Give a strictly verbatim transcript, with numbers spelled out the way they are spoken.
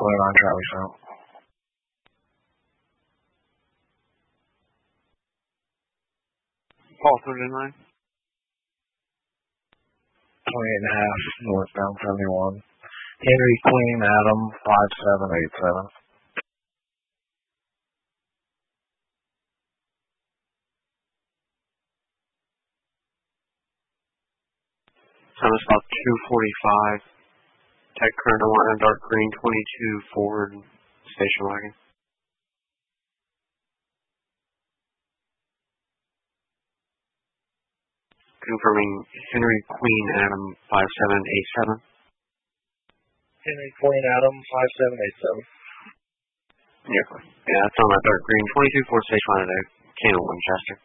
twenty-nine Charlie South. Paul thirty-nine. twenty-eight and a half, northbound seventy-one. Henry Queen Adam, five seven eight seven. Time is about two forty-five. Tech current Atlanta dark green twenty-two Ford station wagon. Confirming Henry Queen Adam five seven eight seven. Henry Queen Adam five seven eight seven. Yeah, yeah, that's on that dark green twenty-two Ford station wagon at Kano, Winchester.